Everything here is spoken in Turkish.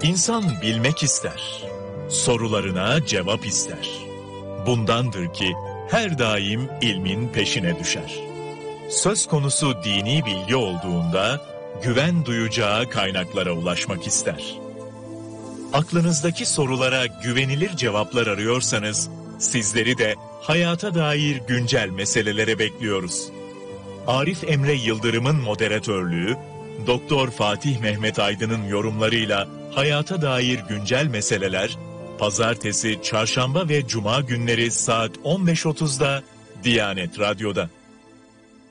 İnsan bilmek ister, sorularına cevap ister. Bundandır ki her daim ilmin peşine düşer. Söz konusu dini bilgi olduğunda güven duyacağı kaynaklara ulaşmak ister. Aklınızdaki sorulara güvenilir cevaplar arıyorsanız, sizleri de hayata dair güncel meselelere bekliyoruz. Arif Emre Yıldırım'ın moderatörlüğü, Doktor Fatih Mehmet Aydın'ın yorumlarıyla hayata dair güncel meseleler, Pazartesi, Çarşamba ve Cuma günleri saat 15.30'da Diyanet Radyo'da.